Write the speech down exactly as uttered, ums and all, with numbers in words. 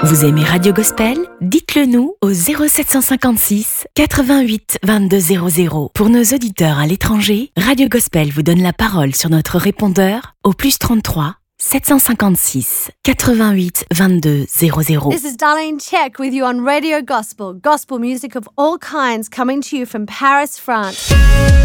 Vous aimez Radio Gospel? Dites-le nous au zéro sept cent cinquante-six quatre-vingt-huit vingt-deux zéro zéro. Pour nos auditeurs à l'étranger, Radio Gospel vous donne la parole sur notre répondeur au plus trente-trois sept cent cinquante-six quatre-vingt-huit vingt-deux zéro zéro. This is Darlene Check with you on Radio Gospel. Gospel music of all kinds coming to you from Paris, France.